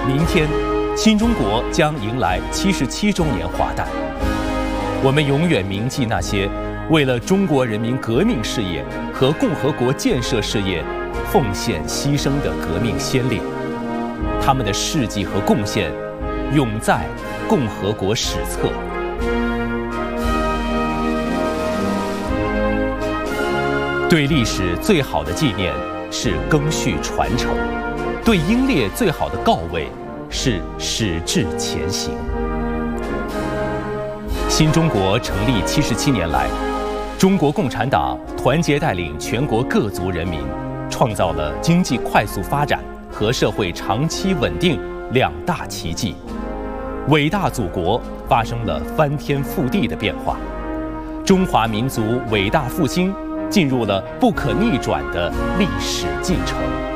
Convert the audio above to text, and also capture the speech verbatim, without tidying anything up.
明天，新中国将迎来七十七周年华诞。我们永远铭记那些为了中国人民革命事业和共和国建设事业奉献牺牲的革命先烈，他们的事迹和贡献永在共和国史册。对历史最好的纪念是赓续传承，对英烈最好的告慰是矢志前行。新中国成立七十七年来，中国共产党团结带领全国各族人民，创造了经济快速发展和社会长期稳定两大奇迹。伟大祖国发生了翻天覆地的变化，中华民族伟大复兴进入了不可逆转的历史进程。